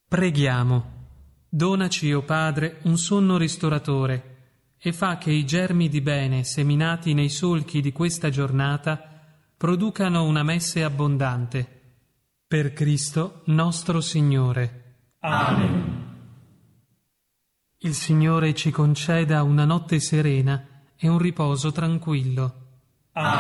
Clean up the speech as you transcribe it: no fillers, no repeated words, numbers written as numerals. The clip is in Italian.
Preghiamo. Donaci, o Padre, un sonno ristoratore e fa che i germi di bene seminati nei solchi di questa giornata producano una messe abbondante. Per Cristo nostro Signore. Amen. Il Signore ci conceda una notte serena e un riposo tranquillo. Amen.